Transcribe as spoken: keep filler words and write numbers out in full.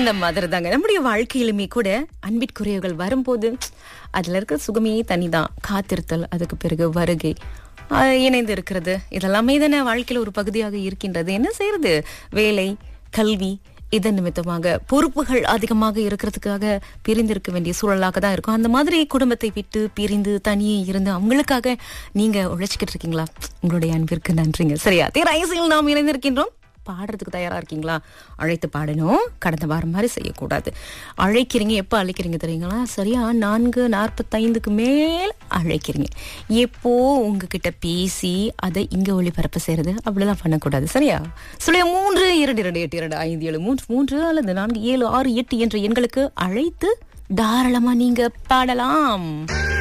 அந்த மாதிரி தாங்க நம்முடைய வாழ்க்கையிலுமே கூட அன்பிற்குரியவர்கள் வரும்போது அதுல இருக்கிற சுகமே தனிதான். காத்திருத்தல், அதுக்கு பிறகு வருகை, ஆஹ் இணைந்து இருக்கிறது, இதெல்லாமே தானே வாழ்க்கையில ஒரு பகுதியாக இருக்கின்றது. என்ன செய்யறது, வேலை, கல்வி, இதன் நிமித்தமாக பொறுப்புகள் அதிகமாக இருக்கிறதுக்காக பிரிந்திருக்க வேண்டிய சூழலாக தான் இருக்கும். அந்த மாதிரி குடும்பத்தை விட்டு பிரிந்து தனியே இருந்து அவங்களுக்காக நீங்க உழைச்சிக்கிட்டு இருக்கீங்களா? உங்களுடைய அன்பிற்கு நன்றிங்க. சரியா, தேராயசியில் நாம் இணைந்திருக்கின்றோம். பாடுறதுக்கு தயாரா இருக்கீங்களா? அழைத்து பாடணும். கடந்த வாரம் மாதிரி செய்யக்கூடாது. அழைக்கிறீங்க, எப்போ அழைக்கிறீங்க தெரியுங்களா? சரியா நான்கு நாற்பத்தைந்துக்கு மேல் அழைக்கிறீங்க. எப்போ உங்ககிட்ட பேசி அதை இங்க ஒளிபரப்பு செய்யறது அப்படிலாம் பண்ணக்கூடாது. சரியா? சொல்ல மூன்று இரண்டு இரண்டு எட்டு இரண்டு ஐந்து ஏழு மூன்று மூன்று அல்லது நான்கு ஏழு ஆறு எட்டு என்ற எண்களுக்கு அழைத்து தாராளமா நீங்க பாடலாம்.